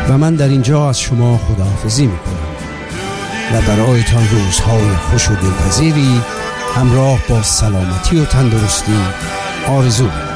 و من در اینجا از شما خداحافظی میکنم و برایتان روزهای خوش و دلپذیری همراه با سلامتی و تندرستی آرزو می‌کنم.